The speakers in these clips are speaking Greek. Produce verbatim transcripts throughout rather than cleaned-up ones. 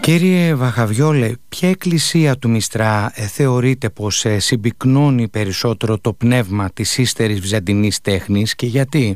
Κύριε Βαχαβιόλε, ποια εκκλησία του Μιστρά ε, θεωρείτε πως ε, συμπυκνώνει περισσότερο το πνεύμα της ύστερης βυζαντινής τέχνης και γιατί?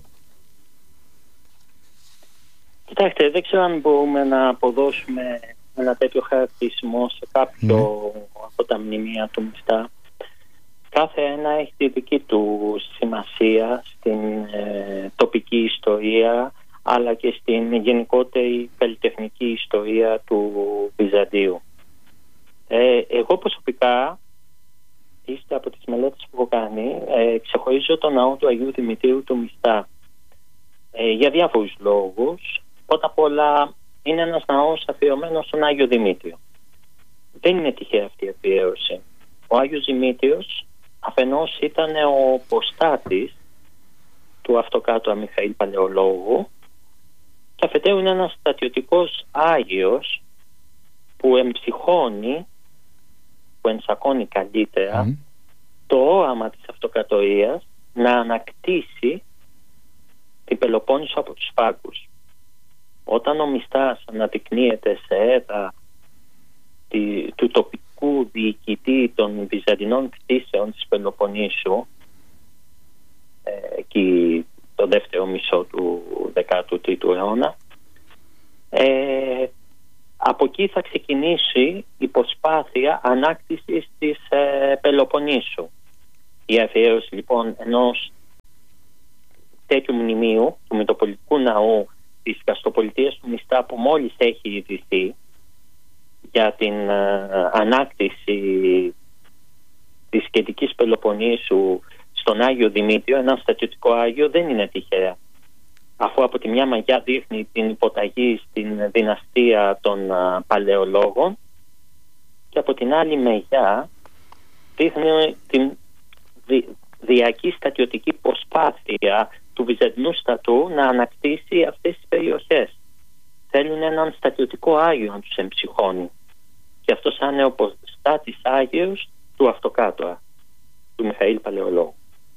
Κοιτάξτε, δεν ξέρω αν μπορούμε να αποδώσουμε ένα τέτοιο χαρακτηρισμό σε κάποιο ναι. από τα μνημεία του Μιστρά. Κάθε ένα έχει τη δική του σημασία στην ε, τοπική ιστορία, αλλά και στην γενικότερη καλλιτεχνική ιστορία του Βυζαντίου. Ε, εγώ προσωπικά, ύστερα από τις μελέτες που έχω κάνει, ε, ξεχωρίζω τον ναό του Αγίου Δημητρίου του Μιστρά ε, για διάφορους λόγους. Πρώτα απ' όλα είναι ένας ναός αφιερωμένος στον Άγιο Δημήτριο. Δεν είναι τυχαία αυτή η αφιέρωση. Ο Άγιος Δημήτριος αφενός ήταν ο ποστάτης του αυτοκράτορα Μιχαήλ Παλαιολόγου και αφετέρου είναι ένας στρατιωτικός Άγιος που εμψυχώνει, που ενσακώνει καλύτερα mm. το όραμα της αυτοκρατορίας να ανακτήσει την Πελοπόννησο από τους Φράγκους. Όταν ο Μιστράς αναδεικνύεται σε έδρα τη, του τοπικού διοικητή των βυζαντινών κτήσεων της Πελοποννήσου, ε, εκεί το δεύτερο μισό του δέκατου τρίτου αιώνα, ε, από εκεί θα ξεκινήσει η προσπάθεια ανάκτησης της ε, Πελοποννήσου. Η αφιέρωση λοιπόν ενός τέτοιου μνημείου του Μητροπολιτικού Ναού της Καστροπολιτείας του Μιστρά, που μόλις έχει ιδρυθεί, για την ε, ανάκτηση της κεντρικής Πελοποννήσου στον Άγιο Δημήτριο, ένα στρατιωτικό Άγιο, δεν είναι τυχαία. Αφού από τη μια μαγιά δείχνει την υποταγή στην δυναστεία των α, Παλαιολόγων και από την άλλη μεριά δείχνει την δι, διαρκή στρατιωτική προσπάθεια του Βυζαντινού στρατού να ανακτήσει αυτές τις περιοχές. Θέλουν έναν στρατιωτικό Άγιο να τους εμψυχώνει, και αυτό σαν νεοποστάτης Άγιος του αυτοκράτορα, του Μιχαήλ Παλαιολόγου.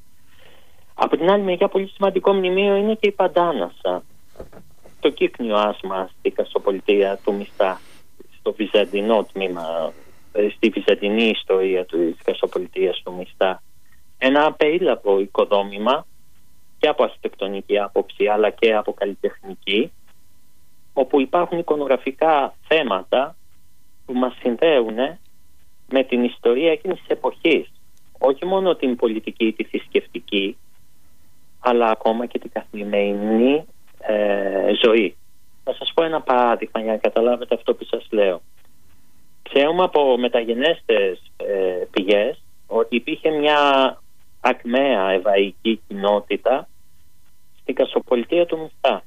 Από την άλλη μεριά, πολύ σημαντικό μνημείο είναι και η Παντάνασα, το κύκνιο άσμα στη Καστροπολιτεία του Μιστρά, στο βυζαντινό τμήμα, στη βυζαντινή ιστορία της Καστροπολιτείας του Μιστρά. Ένα απερίλαβο οικοδόμημα και από αρχιτεκτονική άποψη αλλά και από καλλιτεχνική, όπου υπάρχουν εικονογραφικά θέματα που μας συνδέουν με την ιστορία εκείνης της εποχής. Όχι μόνο την πολιτική, τη θρησκευτική, αλλά ακόμα και την καθημερινή ε, ζωή. Θα σας πω ένα παράδειγμα για να καταλάβετε αυτό που σας λέω. Ξέρουμε από μεταγενέστερες ε, πηγές ότι υπήρχε μια ακμαία εβραϊκή κοινότητα στην Καστροπολιτεία του Μιστρά.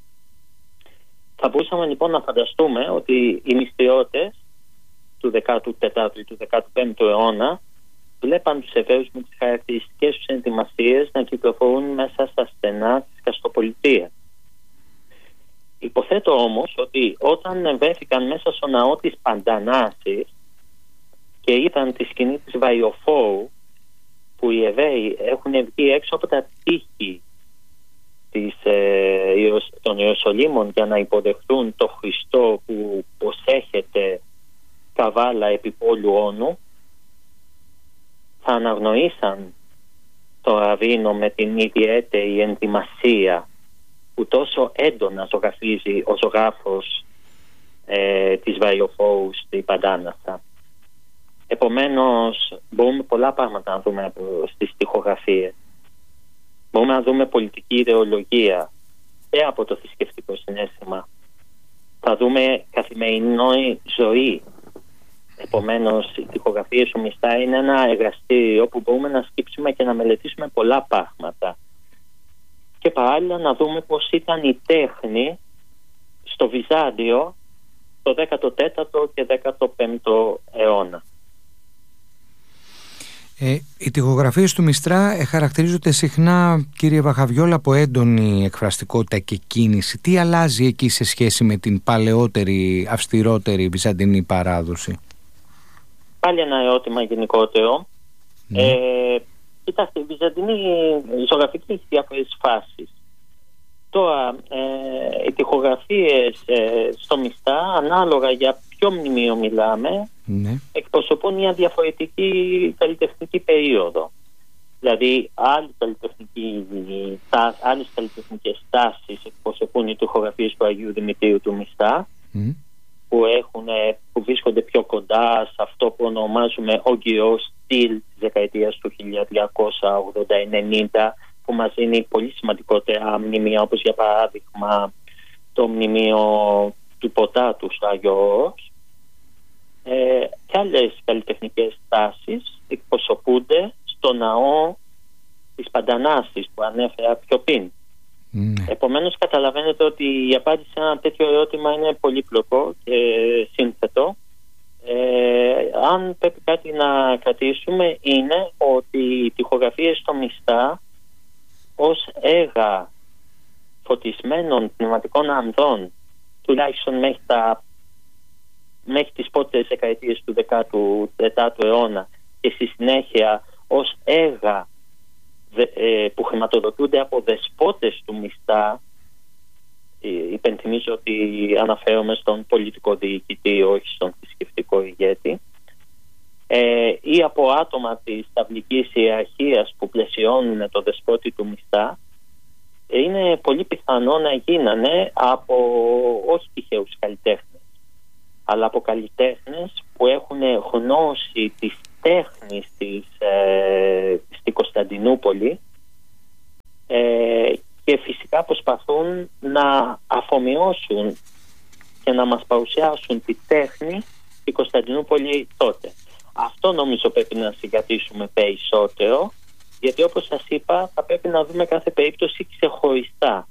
Θα μπορούσαμε λοιπόν να φανταστούμε ότι οι μυστηριώτες του δέκατου τέταρτου ή του δέκατου πέμπτου αιώνα βλέπαν τους Εβραίους με τις χαρακτηριστικές τους ενδυμασίες να κυκλοφορούν μέσα στα στενά της Καστροπολιτείας. Υποθέτω όμως ότι όταν βρέθηκαν μέσα στο ναό της Παντανάσης και είδαν τη σκηνή της Βαϊοφόρου, που οι Εβραίοι έχουν βγει έξω από τα τείχη της, ε, των Ιεροσολύμων για να υποδεχτούν το Χριστό που προσέχεται καβάλα επί πόλου όνου, θα αναγνωρίσαν το ραβίνο με την ιδιαίτερη ενδυμασία που τόσο έντονα ζωγραφίζει ο ζωγράφος ε, της Βαϊοφόρου στη Παντάνασα. Επομένως μπορούμε πολλά πράγματα να δούμε στις στιχογραφίες. Μπορούμε να δούμε πολιτική ιδεολογία και από το θρησκευτικό συναίσθημα. Θα δούμε καθημερινή ζωή. Επομένως οι στιχογραφίες του Μιστρά είναι ένα εργαστήριο που μπορούμε να σκύψουμε και να μελετήσουμε πολλά πράγματα. Και παράλληλα να δούμε πώς ήταν η τέχνη στο Βυζάντιο το δέκατο τέταρτο και δέκατο πέμπτο αιώνα. Ε, οι τοιχογραφίες του Μιστρά ε, χαρακτηρίζονται συχνά, κύριε Βαχαβιόλα, από έντονη εκφραστικότητα και κίνηση. Τι αλλάζει εκεί σε σχέση με την παλαιότερη, αυστηρότερη βυζαντινή παράδοση? Πάλι ένα ερώτημα γενικότερο. Mm. Ε, κοιτάξτε, η βυζαντινή ζωγραφική έχει διάφορες φάσεις. Τώρα, ε, οι τοιχογραφίες ε, στο Μιστρά, ανάλογα για ποιο μνημείο μιλάμε, ναι. εκπροσωπούν μια διαφορετική καλλιτεχνική περίοδο. Δηλαδή άλλες καλλιτεχνικές τάσεις εκπροσωπούν οι τοιχογραφίες του Αγίου Δημητρίου του Μιστά, mm. που, έχουν, που βρίσκονται πιο κοντά σε αυτό που ονομάζουμε ογκυρό στυλ της δεκαετίας του χίλια διακόσια ογδόντα ενενήντα, που μας δίνει πολύ σημαντικότερα μνημεία, όπως για παράδειγμα το μνημείο του Ποτάτου στο Άγιο Όρος. Ε, και άλλες καλλιτεχνικές τάσεις εκπροσωπούνται στο ναό της Παντανάσης που ανέφερα πιο πριν. Mm. Επομένως καταλαβαίνετε ότι η απάντηση σε ένα τέτοιο ερώτημα είναι πολύπλοκο και σύνθετο. Ε, αν πρέπει κάτι να κρατήσουμε είναι ότι οι τοιχογραφίες στο Μιστά ως έργα φωτισμένων πνευματικών ανδρών, τουλάχιστον μέχρι, τα, μέχρι τις πρώτες δεκαετίες του δέκατου τέταρτου αιώνα, και στη συνέχεια ως έργα δε, ε, που χρηματοδοτούνται από δεσπότες του Μιστά, ε, υπενθυμίζω ότι αναφέρομαι στον πολιτικό διοικητή, όχι στον θρησκευτικό ηγέτη, ε, ή από άτομα της ταυλικής ιεραρχίας που πλαισιώνουν το δεσπότη του Μιστά, είναι πολύ πιθανό να γίνανε από όχι τυχαίους καλλιτέχνες, αλλά από καλλιτέχνες που έχουν γνώση της τέχνης της, ε, στη Κωνσταντινούπολη, ε, και φυσικά προσπαθούν να αφομοιώσουν και να μας παρουσιάσουν τη τέχνη στη Κωνσταντινούπολη τότε. Αυτό νομίζω πρέπει να συγκρατήσουμε περισσότερο, γιατί όπως σας είπα θα πρέπει να δούμε κάθε περίπτωση ξεχωριστά.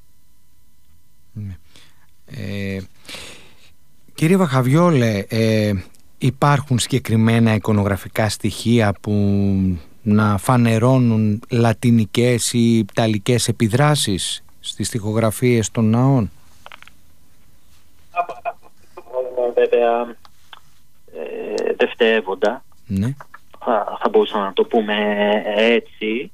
Ε, κύριε Βαχαβιόλε, ε, υπάρχουν συγκεκριμένα εικονογραφικά στοιχεία που να φανερώνουν λατινικές ή ιταλικές επιδράσεις στις στιχογραφίες των ναών? Βέβαια ε, δευτερεύοντα. Ναι. Θα, θα μπορούσαμε να το πούμε έτσι,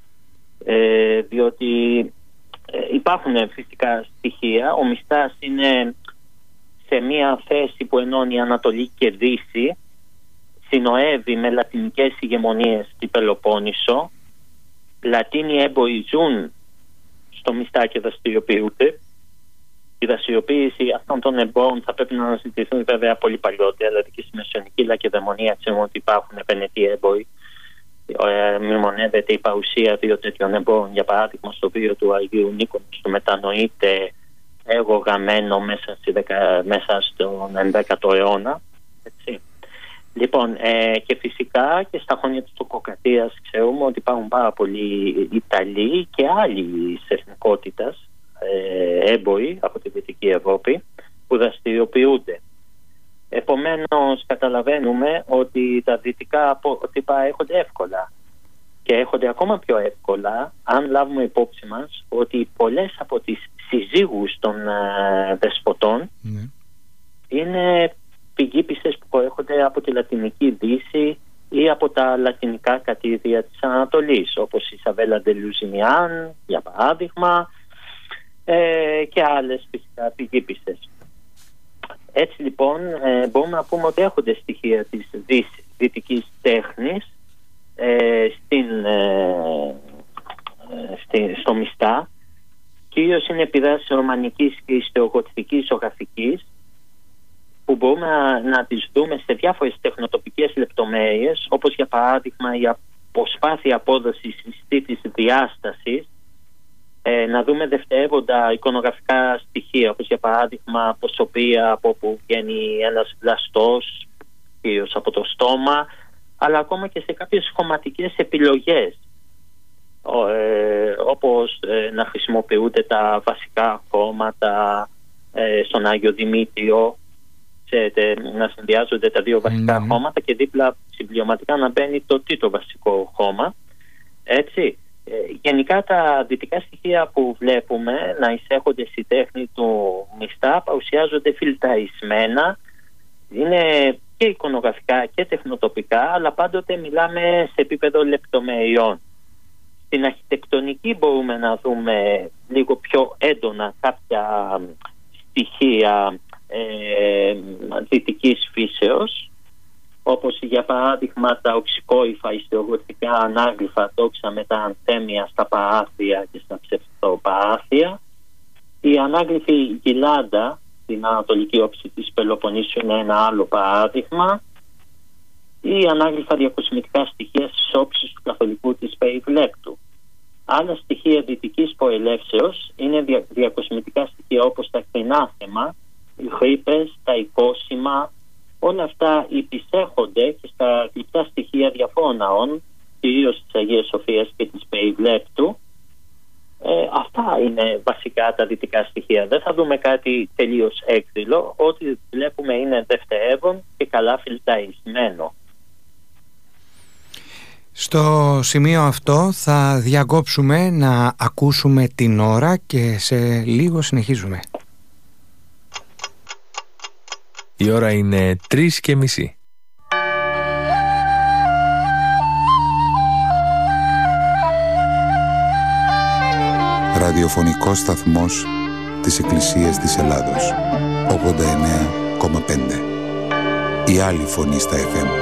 ε, διότι ε, υπάρχουν φυσικά στοιχεία. Ο Μιστάς είναι σε μια θέση που ενώνει Ανατολή και Δύση, συνοεύει με λατινικές ηγεμονίες στην Πελοπόννησο. Λατίνοι έμποροι ζουν στο Μιστά και δραστηριοποιούνται. Η δραστηριοποίηση αυτών των εμπόρων θα πρέπει να αναζητηθούν βέβαια πολύ παλιότερα, δηλαδή και στη Μεσαιωνική Λακεδαιμονία ξέρουμε ότι υπάρχουν επενετοί έμποροι. Ε, μνημονεύεται η παρουσία δύο τέτοιων εμπόρων, για παράδειγμα στο βίο του Αγίου Νίκονος, το μετανοείται έργο γραμμένο μέσα, στη δεκα, μέσα στον ενδέκατο αιώνα. Έτσι. Λοιπόν, ε, και φυσικά και στα χρόνια της τοκοκρατίας ξέρουμε ότι υπάρχουν πάρα πολλοί Ιταλοί και άλλοι εθνικότητας, ε, έμποροι από τη Δυτική Ευρώπη που δραστηριοποιούνται. Επομένως καταλαβαίνουμε ότι τα δυτικά τύπα έρχονται εύκολα και έρχονται ακόμα πιο εύκολα αν λάβουμε υπόψη μας ότι πολλές από τις συζύγους των ε, δεσποτών mm. είναι πηγήπιστες που προέρχονται από τη Λατινική Δύση ή από τα λατινικά κατήδια της Ανατολής, όπως η Σαβέλα Ντελουζινιάν για παράδειγμα, ε, και άλλες φυσικά πηγήπιστες. Έτσι λοιπόν ε, μπορούμε να πούμε ότι έχονται στοιχεία της δυτικής τέχνης ε, στην, ε, στη, στο Μιστά. Κυρίως είναι επιδράσεις ρωμανικής και ιστιογοτικής ζωγραφικής, που μπορούμε να, να τις δούμε σε διάφορες τεχνοτοπικές λεπτομέρειες, όπως για παράδειγμα η προσπάθεια απόδοσης της διάστασης, ε, να δούμε δευτερεύοντα εικονογραφικά στοιχεία, όπως για παράδειγμα προσωπία από όπου βγαίνει ένας βλαστός, κυρίως από το στόμα, αλλά ακόμα και σε κάποιες χωματικές επιλογές, ε, όπως ε, να χρησιμοποιούνται τα βασικά χρώματα ε, στον Άγιο Δημήτριο, ξέρετε, να συνδυάζονται τα δύο βασικά mm-hmm. χρώματα και δίπλα συμπληρωματικά να μπαίνει το τρίτο βασικό χρώμα. Έτσι. Ε, γενικά τα δυτικά στοιχεία που βλέπουμε να εισέχονται στη τέχνη του Μιστά παρουσιάζονται φιλτραρισμένα, είναι και εικονογραφικά και τεχνοτοπικά, αλλά πάντοτε μιλάμε σε επίπεδο λεπτομεριών. Στην αρχιτεκτονική μπορούμε να δούμε λίγο πιο έντονα κάποια στοιχεία ε, δυτικής φύσεως, όπως για παράδειγμα τα οξυκόηφα ιστιογραφικά ανάγλυφα τόξα με τα ανθέμια στα παράθυρα και στα ψευτοπαράθυρα. Η ανάγλυφη γιλάντα στην ανατολική όψη της Πελοποννήσου είναι ένα άλλο παράδειγμα. Ή ανάγλυφα διακοσμητικά στοιχεία στις όψεις του καθολικού της περιβλέπτου. Άλλα στοιχεία δυτικής προελεύσεως είναι δια, διακοσμητικά στοιχεία όπως τα κτηνάθεμα, οι χρήπες, τα οικόσιμα. Όλα αυτά υπησέχονται και στα γλυπτά στοιχεία διαφόρων ναών, κυρίως της Αγίας Σοφίας και της περιβλέπτου. Ε, αυτά είναι βασικά τα δυτικά στοιχεία. Δεν θα δούμε κάτι τελείως έκδηλο. Ό,τι βλέπουμε είναι δευτερεύον και καλά φιλτραρισμένο. Στο σημείο αυτό θα διακόψουμε να ακούσουμε την ώρα και σε λίγο συνεχίζουμε. Η ώρα είναι τρεις και μισή. Ραδιοφωνικός σταθμός της Εκκλησίας της Ελλάδος. ογδόντα εννέα κόμμα πέντε. Η άλλη φωνή στα εφ εμ.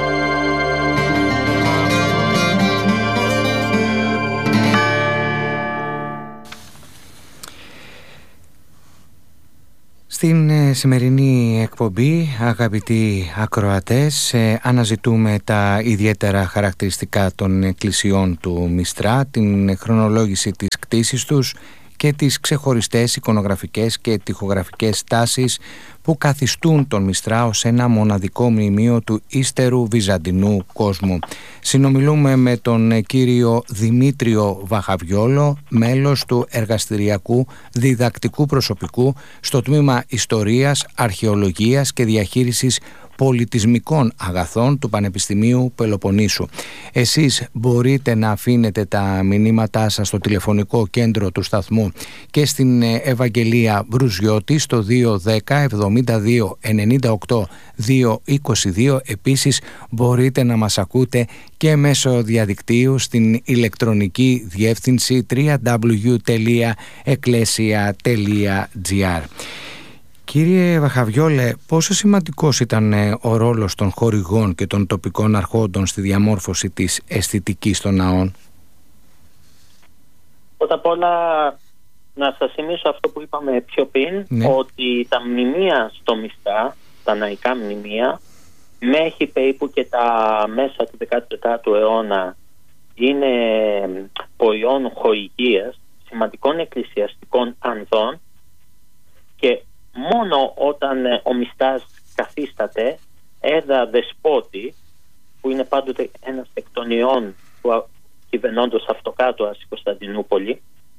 Στην σημερινή εκπομπή, αγαπητοί ακροατές, αναζητούμε τα ιδιαίτερα χαρακτηριστικά των εκκλησιών του Μιστρά, την χρονολόγηση της κτήσης τους και τις ξεχωριστές εικονογραφικές και τοιχογραφικές τάσεις που καθιστούν τον Μιστρά ως ένα μοναδικό μνημείο του ύστερου βυζαντινού κόσμου. Συνομιλούμε με τον κύριο Δημήτριο Βαχαβιόλο, μέλος του εργαστηριακού διδακτικού προσωπικού στο τμήμα Ιστορίας, Αρχαιολογίας και Διαχείρισης Πολιτισμικών Αγαθών του Πανεπιστημίου Πελοποννήσου. Εσείς μπορείτε να αφήνετε τα μηνύματά σας στο τηλεφωνικό κέντρο του σταθμού και στην Ευαγγελία Μπρουζιώτη στο δύο δέκα εβδομήντα δύο ενενήντα οκτώ διακόσια είκοσι δύο. Επίσης μπορείτε να μας ακούτε και μέσω διαδικτύου στην ηλεκτρονική διεύθυνση double-u double-u double-u τελεία εκκλέσια τελεία τζι άρ. Κύριε Βαχαβιόλε, πόσο σημαντικός ήταν ο ρόλος των χορηγών και των τοπικών αρχόντων στη διαμόρφωση της αισθητικής των ναών? Πρώτα απ' όλα να σας θυμίσω αυτό που είπαμε πιο πριν, ναι, ότι τα μνημεία στο Μιστρά, τα ναϊκά μνημεία, μέχρι περίπου και τα μέσα του δέκατου τετάρτου αιώνα είναι προϊόν χορηγίας σημαντικών εκκλησιαστικών ανδρών και μόνο όταν ο Μιστράς καθίσταται έδρα δεσπότη, που είναι πάντοτε ένας εκ των ιών του κυβερνώντος αυτοκράτορας στη Κωνσταντινούπολη,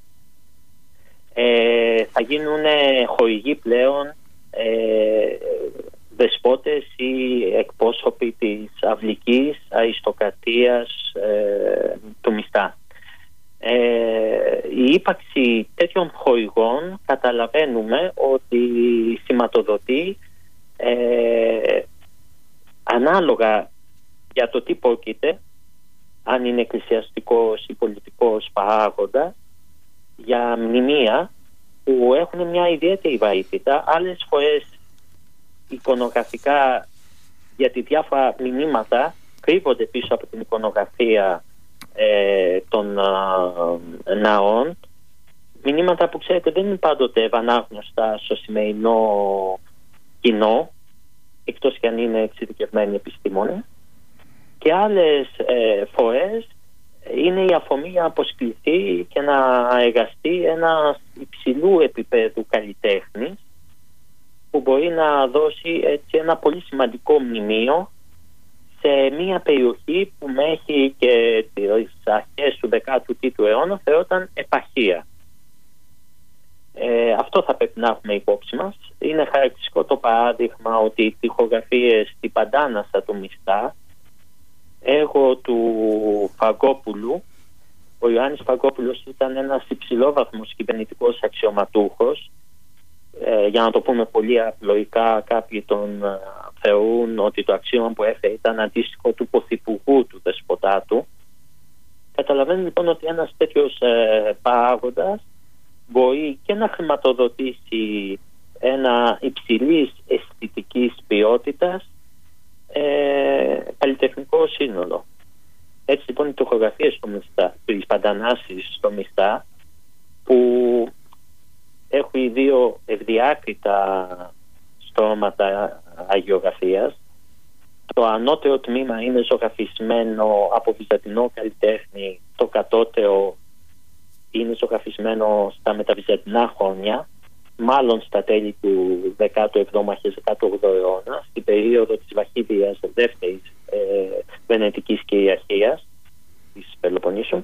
ε, θα γίνουν χορηγοί πλέον ε, δεσπότες ή εκπρόσωποι της αυλικής αριστοκρατίας ε, του Μιστρά. Ε, η ύπαρξη τέτοιων χορηγών καταλαβαίνουμε ότι σηματοδοτεί ε, ανάλογα για το τι πρόκειται, αν είναι εκκλησιαστικός ή πολιτικός παράγοντα, για μνημεία που έχουν μια ιδιαίτερη βαρύτητα, άλλες φορές εικονογραφικά, γιατί διάφορα μηνύματα κρύβονται πίσω από την εικονογραφία ε, των ε, ναών, μηνύματα που ξέρετε δεν είναι πάντοτε ευανάγνωστα στο σημερινό κοινό, εκτός και αν είναι εξειδικευμένοι επιστήμονες, και άλλες ε, φορές είναι η αφορμή για να αποσκληθεί και να εργαστεί ένα υψηλού επίπεδου καλλιτέχνης που μπορεί να δώσει έτσι ένα πολύ σημαντικό μνημείο σε μια περιοχή που μέχρι και τις αρχές του δέκατου τρίτου αιώνα θεωρόταν επαρχία. Ε, αυτό θα πρέπει να έχουμε υπόψη μας. Είναι χαρακτηριστικό το παράδειγμα ότι οι τοιχογραφίες στην Παντάνασα του Μιστρά, έργο του Φραγκόπουλου. Ο Ιωάννης Φραγκόπουλος ήταν ένας υψηλόβαθμος κυβερνητικός αξιωματούχος. Ε, για να το πούμε πολύ απλοϊκά, κάποιοι τον ε, θεωρούν ότι το αξίωμα που έφερε ήταν αντίστοιχο του πρωθυπουργού του δεσποτάτου. Καταλαβαίνουμε λοιπόν ότι ένας τέτοιος ε, παράγοντας μπορεί και να χρηματοδοτήσει ένα υψηλής αισθητικής ποιότητας ε, καλλιτεχνικό σύνολο. Έτσι λοιπόν οι τοιχογραφίες στο Μιστά, οι Παντανάσεις στο Μιστά, που έχουν δύο ευδιάκριτα στρώματα αγιογραφίας. Το ανώτερο τμήμα είναι ζωγραφισμένο από βυζαντινό καλλιτέχνη, το κατώτερο είναι ζωγραφισμένο στα μεταβυζαντινά χρόνια, μάλλον στα τέλη του δέκατου εβδόμου και δέκατου όγδοου αιώνα, στην περίοδο της Βαχίδιας δεύτερης ε, βενετικής κυριαρχίας της Πελοποννήσου.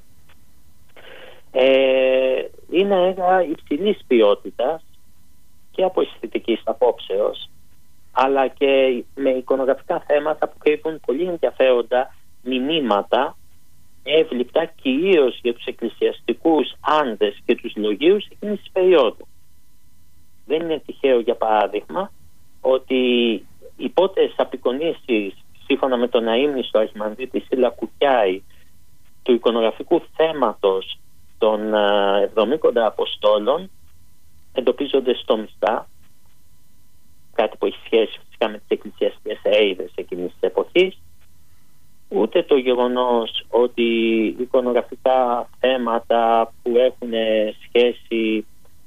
Ε, είναι έργα υψηλής ποιότητας και από αισθητικής απόψεως, αλλά και με εικονογραφικά θέματα που κρύβουν πολύ ενδιαφέροντα μηνύματα, εύληπτα κυρίως για τους εκκλησιαστικούς άντες και τους λογίους εκείνης της περίοδου. Δεν είναι τυχαίο, για παράδειγμα, ότι οι πρώτες απεικονίσεις, σύμφωνα με τον αείμνηστο Αρχιμανδρίτη Σύλλα Κουκιάη, του εικονογραφικού θέματος των εβδομήκοντα Αποστόλων εντοπίζονται στο Μιστά, κάτι που έχει σχέση φυσικά με τις εκκλησιαστικές αίδες εκείνης της εποχής. Ούτε το γεγονός ότι εικονογραφικά θέματα που έχουν σχέση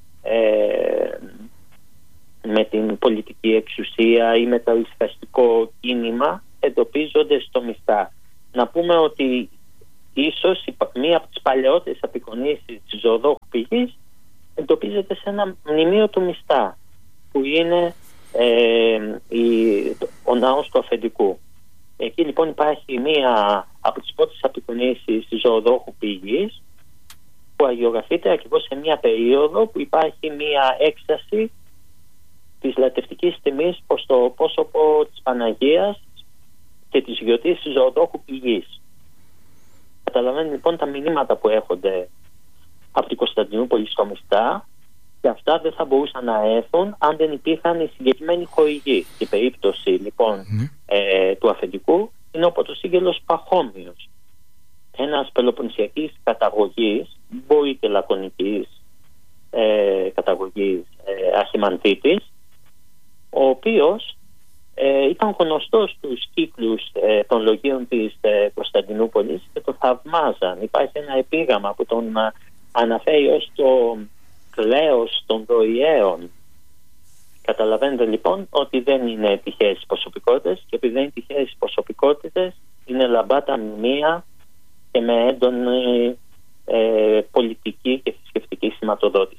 ε, με την πολιτική εξουσία ή με το ησυχαστικό κίνημα εντοπίζονται στο Μιστά. Να πούμε ότι ίσως μία από τις παλαιότερες απεικονίσεις της Ζωοδόχου Πηγής εντοπίζεται σε ένα μνημείο του Μιστά, που είναι ε, η, ο ναός του Αφεντικού. Εκεί λοιπόν υπάρχει μία από τις πρώτες απεικονίσεις της Ζωοδόχου Πηγής, που αγιογραφείται ακριβώς σε μία περίοδο που υπάρχει μία έκσταση της λατρευτικής τιμής προς το πρόσωπο της Παναγίας και της γιορτής της Ζωοδόχου Πηγής. Καταλαβαίνετε λοιπόν τα μηνύματα που έρχονται από την Κωνσταντινούπολη στο Μιστά, και αυτά δεν θα μπορούσαν να έρθουν αν δεν υπήρχαν οι συγκεκριμένοι χορηγοί. Η περίπτωση λοιπόν mm. ε, του Αφεντικού είναι ο Πρωτοσύγγελος Παχώμιος, ένας πελοποννησιακής καταγωγής, μπορεί και λακωνικής ε, καταγωγής ε, Αρχιμανδρίτης, ο οποίος ε, ήταν γνωστός στους κύκλους ε, των λογίων της ε, Κωνσταντινούπολης και το θαυμάζαν. Υπάρχει ένα επίγραμμα που τον ε, αναφέρει ως το κλαίος των δωριαίων. Καταλαβαίνετε λοιπόν ότι δεν είναι τυχαίες προσωπικότητες, και επειδή δεν είναι τυχαίες προσωπικότητες, είναι λαμπά τα μνημεία και με έντονη ε, πολιτική και θρησκευτική σηματοδότηση.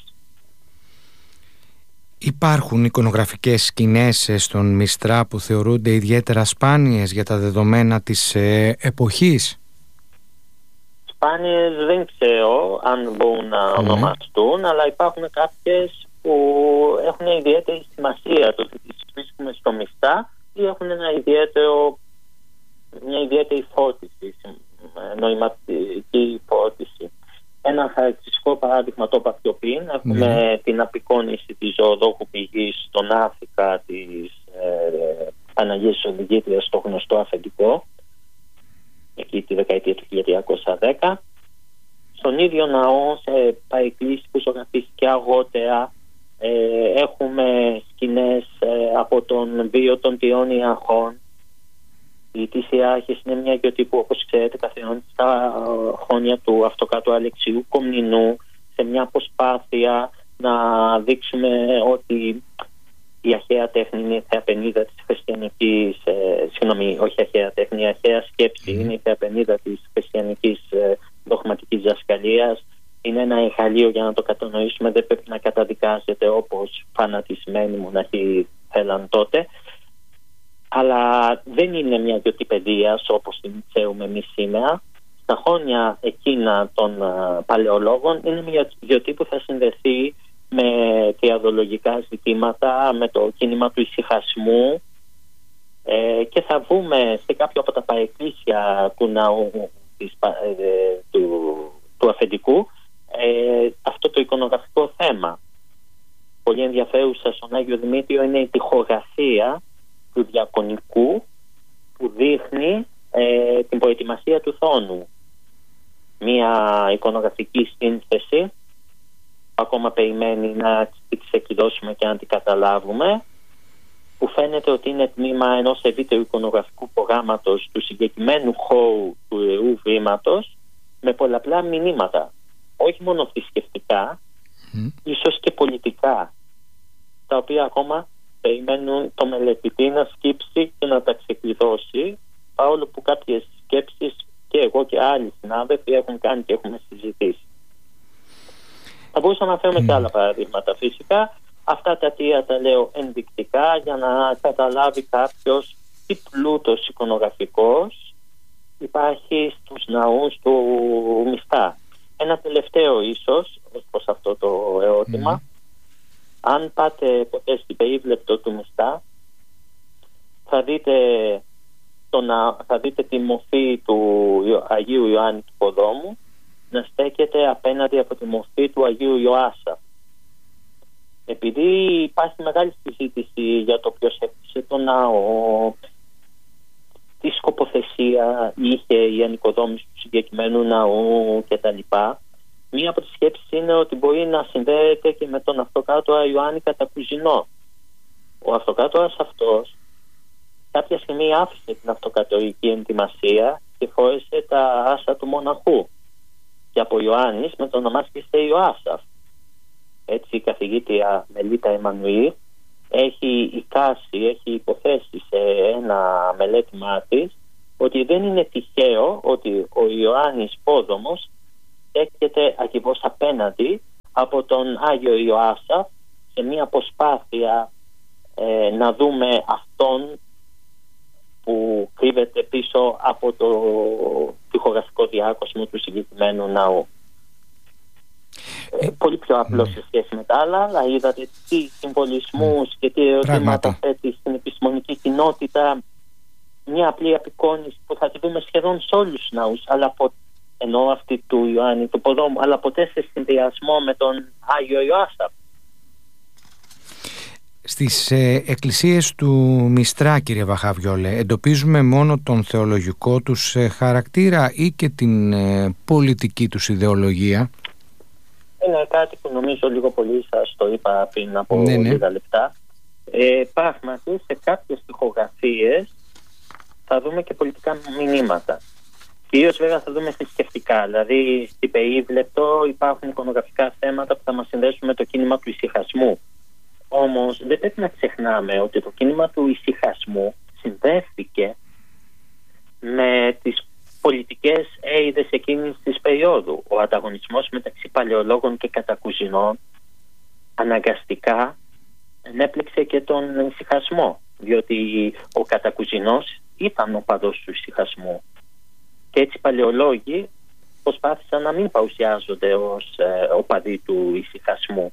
Υπάρχουν εικονογραφικές σκηνές στον Μιστρά που θεωρούνται ιδιαίτερα σπάνιες για τα δεδομένα της ε, εποχής? Σπάνιες δεν ξέρω αν μπορούν να mm. ονομαστούν, αλλά υπάρχουν κάποιες που έχουν ιδιαίτερη σημασία, το ότι τις βρίσκουμε στο Μιστά, ή έχουν ένα ιδιαίτερο, μια ιδιαίτερη φώτιση, νοηματική φώτιση. Ένα χαρακτηριστικό παράδειγμα το είπα πιο πριν. Έχουμε mm. την απεικόνιση της Ζωοδόχου Πηγής στον Άφρικα της ε, Παναγίας Οδηγήτριας στο γνωστό Αφεντικό, εκεί τη δεκαετία του χίλια τριακόσια δέκα. Στον ίδιο ναό, σε παρεκκλήσεις που ζωγραφίστηκε αργότερα, ε, έχουμε σκηνές ε, από τον βίο των τριών ιαχών. Η της Ιάρχης είναι μια γιορτή που, όπως ξέρετε, καθιερώνεται στα χρόνια του αυτοκράτου Αλεξίου Κομνηνού, σε μια προσπάθεια να δείξουμε ότι η αρχαία τέχνη είναι η θεαπαινίδα της χριστιανικής, ε, συγγνώμη, όχι αρχαία τέχνη, η αρχαία σκέψη είναι η θεαπαινίδα της χριστιανικής ε, δογματικής διδασκαλίας. Είναι ένα εργαλείο για να το κατανοήσουμε, δεν πρέπει να καταδικάζεται όπως φανατισμένοι μοναχοί θέλαν τότε. Αλλά δεν είναι μια γιορτή παιδείας όπως την ξέρουμε εμείς σήμερα. Στα χρόνια εκείνα των uh, παλαιολόγων είναι μια γιορτή που θα συνδεθεί με θεαδολογικά ζητήματα, με το κίνημα του ησυχασμού, ε, και θα βγούμε σε κάποιο από τα παρεκκλήσια του ναού της, ε, του, του Αφεντικού ε, αυτό το εικονογραφικό θέμα. Πολύ ενδιαφέρουσα στον Άγιο Δημήτριο είναι η τοιχογραφία του διακονικού που δείχνει ε, την προετοιμασία του θόνου. Μία εικονογραφική σύνθεση ακόμα περιμένει να τη ξεκλειδώσουμε και να την καταλάβουμε, που φαίνεται ότι είναι τμήμα ενός ευρύτερου εικονογραφικού προγράμματος του συγκεκριμένου χώρου του Ιερού Βήματος, με πολλαπλά μηνύματα, όχι μόνο θρησκευτικά, mm. ίσως και πολιτικά, τα οποία ακόμα περιμένουν το μελετητή να σκύψει και να τα ξεκλειδώσει, παρόλο που κάποιες σκέψεις και εγώ και άλλοι συνάδελφοι έχουν κάνει και έχουμε συζητήσει. Θα μπορούσαμε να φέρουμε mm. και άλλα παραδείγματα φυσικά. Αυτά τα τρία τα λέω ενδεικτικά για να καταλάβει κάποιος τι πλούτος εικονογραφικός υπάρχει στους ναούς του Μιστρά. Ένα τελευταίο ίσως ως προς αυτό το ερώτημα. Mm. Αν πάτε ποτέ στην περίβλεπτο του Μιστρά, θα δείτε, το να, θα δείτε τη μορφή του Αγίου Ιωάννη του Ποδόμου να στέκεται απέναντι από τη μορφή του Αγίου Ιωάσσα. Επειδή υπάρχει μεγάλη συζήτηση για το ποιος έφτιαξε το ναό, τι σκοποθεσία είχε η ανοικοδόμηση του συγκεκριμένου ναού κτλ. Μία από τις σκέψεις είναι ότι μπορεί να συνδέεται και με τον αυτοκράτορα Ιωάννη Κατακουζινό. Ο αυτοκράτορας αυτός κάποια στιγμή άφησε την αυτοκρατορική ενδυμασία και φόρεσε τα άσα του μοναχού. Και από Ιωάννης με το ονομάστηκε Ιωάσαφ. Έτσι η καθηγήτρια Μελίτα Εμμανουήλ έχει εικάσει, έχει υποθέσει σε ένα μελέτημά της ότι δεν είναι τυχαίο ότι ο Ιωάννης Πόδομος έρχεται ακριβώς απέναντι από τον Άγιο Ιωάσαφ σε μια προσπάθεια ε, να δούμε αυτόν που κρύβεται πίσω από το τοιχογραφικό διάκοσμο του συγκεκριμένου ναού. Ε, πολύ πιο απλό ναι. σε σχέση με τα άλλα, αλλά είδατε τι συμβολισμούς ναι. και τι ερωτήματα θέτει στην επιστημονική κοινότητα, μια απλή απεικόνηση που θα τη δούμε σχεδόν σε όλους τους ναούς, αλλά ποτέ, ενώ αυτή του Ιωάννη του Ποδόμου, αλλά ποτέ σε συνδυασμό με τον Άγιο Ιωάσαφ. Στις ε, εκκλησίες του Μιστρά, κύριε Βαχαβιόλε, εντοπίζουμε μόνο τον θεολογικό τους ε, χαρακτήρα ή και την ε, πολιτική τους ιδεολογία? Είναι κάτι που νομίζω λίγο πολύ σας το είπα πριν από ναι, ναι. λίγα λεπτά. Ε, πράγματι, σε κάποιες τοιχογραφίες θα δούμε και πολιτικά μηνύματα. Κυρίως βέβαια θα δούμε θρησκευτικά. Δηλαδή, στην περίβλεπτο υπάρχουν εικονογραφικά θέματα που θα μας συνδέσουν με το κίνημα του ησυχασμού. Όμως δεν πρέπει να ξεχνάμε ότι το κίνημα του ησυχασμού συνδέθηκε με τις πολιτικές αίδες εκείνης της περίοδου. Ο ανταγωνισμός μεταξύ παλαιολόγων και κατακουζινών αναγκαστικά ενέπληξε και τον ησυχασμό, διότι ο κατακουζινός ήταν ο παδός του ησυχασμού και έτσι οι παλαιολόγοι προσπάθησαν να μην παρουσιάζονται ως ε, οπαδοί του ησυχασμού.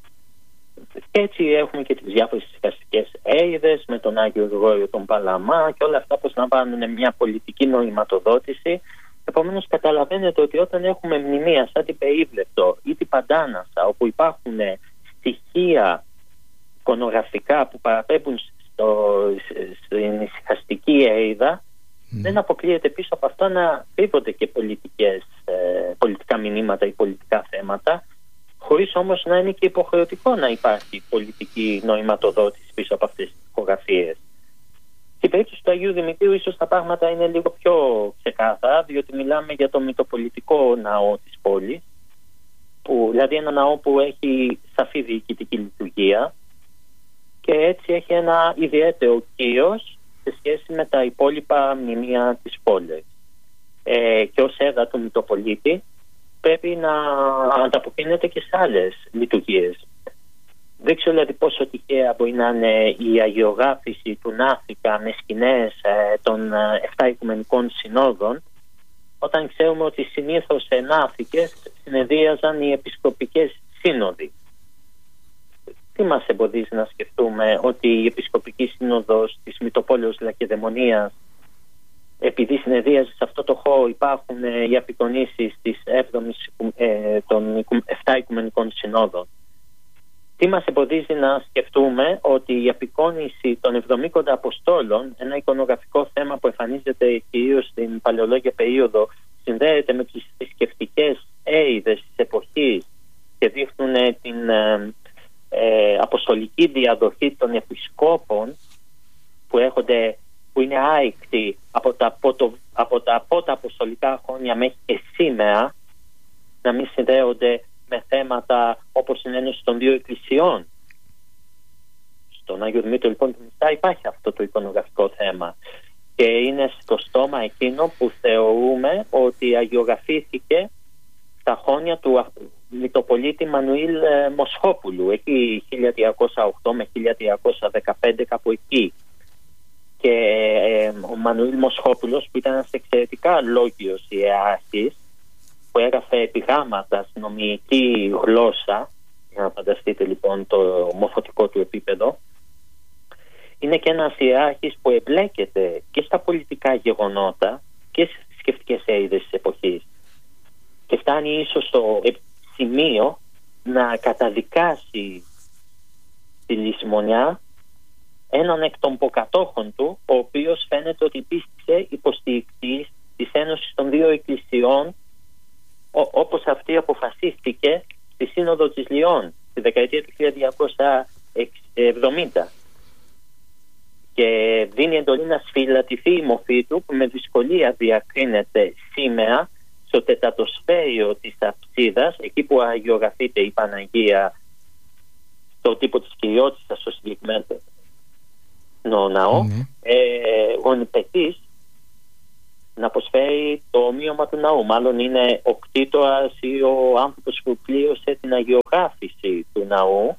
Και έτσι έχουμε και τις διάφορες ησυχαστικές αίδες με τον Άγιο Γρηγόριο τον Παλαμά και όλα αυτά που λαμβάνουν μια πολιτική νοηματοδότηση. Επομένως καταλαβαίνετε ότι όταν έχουμε μνημεία σαν την περίβλεπτο ή την Παντάνασα, όπου υπάρχουν στοιχεία εικονογραφικά που παραπέμπουν στο, στην ησυχαστική αίδα, mm. δεν αποκλείεται πίσω από αυτά να κρύβονται και πολιτικές, ε, πολιτικά μηνύματα ή πολιτικά θέματα, χωρίς όμως να είναι και υποχρεωτικό να υπάρχει πολιτική νοηματοδότηση πίσω από αυτές τις τοιχογραφίες. Στην περίπτωση του Αγίου Δημητρίου ίσως τα πράγματα είναι λίγο πιο ξεκάθαρα, διότι μιλάμε για το μητροπολιτικό ναό της πόλης, που, δηλαδή ένα ναό που έχει σαφή διοικητική λειτουργία και έτσι έχει ένα ιδιαίτερο κύρος σε σχέση με τα υπόλοιπα μνημεία της πόλης. Ε, και ως έδρα του Μητροπολίτη πρέπει να ανταποκρίνεται και σε άλλες λειτουργίες. Δεν ξέρω δηλαδή πόσο τυχαία μπορεί να είναι η αγιογράφηση του Ναύθηκα με σκηνές ε, των ε, εφτά Οικουμενικών Συνόδων, όταν ξέρουμε ότι συνήθως σε Ναύθηκες συνεδρίαζαν οι επισκοπικές σύνοδοι. Τι μας εμποδίζει να σκεφτούμε ότι η Επισκοπική Σύνοδος της Μητροπόλεως Λακεδαιμονίας, επειδή συνεδρίαζε σε αυτό το χώρο, υπάρχουν ε, οι απεικονίσεις της έβδομης, ε, των εφτά Οικουμενικών Συνόδων. Τι μας εμποδίζει να σκεφτούμε ότι η απεικόνιση των εβδομήκοντα Αποστόλων, ένα εικονογραφικό θέμα που εμφανίζεται κυρίως στην παλαιολόγια περίοδο, συνδέεται με τις θρησκευτικές αίδες της εποχής και δείχνουν την ε, ε, αποστολική διαδοχή των επισκόπων που, έχονται, που είναι άεκτοι από τα, από, από τα πρώτα αποστολικά χρόνια μέχρι και σήμερα, να μην συνδέονται με θέματα όπως η ένωση των δύο εκκλησιών. Στον Άγιο Δημήτριο λοιπόν του Μιστρά υπάρχει αυτό το εικονογραφικό θέμα και είναι στο στόμα εκείνο που θεωρούμε ότι αγιογραφήθηκε στα χρόνια του Μητροπολίτη Μανουήλ Μοσχόπουλου, εκεί χίλια τριακόσια οκτώ με χίλια τριακόσια δεκαπέντε, κάπου εκεί. Και ε, ο Μανουήλ Μοσχόπουλος, που ήταν ένας εξαιρετικά λόγιος ιεράρχης, που έγραφε επιγράμματα στην νομική γλώσσα, για να φανταστείτε λοιπόν το μορφωτικό του επίπεδο, είναι και ένας ιεράρχης που εμπλέκεται και στα πολιτικά γεγονότα και στις θρησκευτικές είδες της εποχής, και φτάνει ίσως στο σημείο να καταδικάσει τη λησμονιά έναν εκ των προκατόχων του, ο οποίος φαίνεται ότι πίστησε υποστηρικτής της Ένωσης των Δύο Εκκλησιών, όπως αυτή αποφασίστηκε στη Σύνοδο της Λιών τη δεκαετία του χίλια διακόσια εβδομήντα, και δίνει εντολή να σφυλατηθεί η μορφή του, που με δυσκολία διακρίνεται σήμερα στο τετατοσφαίριο της αψίδας, εκεί που αγιογραφείται η Παναγία στο τύπο της κυριότητας στο συγκεκριμένο ναό, mm-hmm. ε, γονιπετής να αποσφαίρει το ομοίωμα του ναού. Μάλλον είναι ο κτήτορας ή ο άνθρωπος που πλήρωσε την αγιογράφηση του ναού,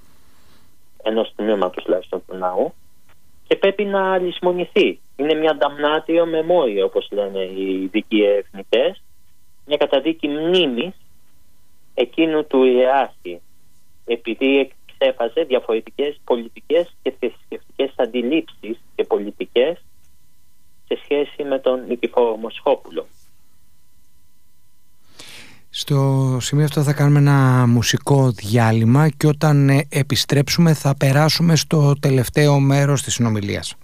ενός τμήματος τουλάχιστον του ναού, και πρέπει να λησμονηθεί. Είναι μια damnatio memoria, όπως λένε οι ειδικοί ερευνητές, μια καταδίκη μνήμης εκείνου του ιεράρχη, επειδή εξέφαζε διαφορετικές πολιτικές και θρησκευτικές αντιλήψεις και πολιτικές σε σχέση με τον Νικηφόρο Μοσχόπουλο. Στο σημείο αυτό θα κάνουμε ένα μουσικό διάλειμμα και όταν επιστρέψουμε θα περάσουμε στο τελευταίο μέρος της συνομιλίας.